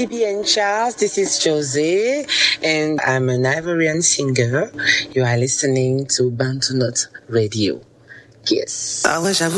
CBN Charles. This is Jose, and I'm an Ivorian singer. You are listening to Bantu Note Radio. Yes.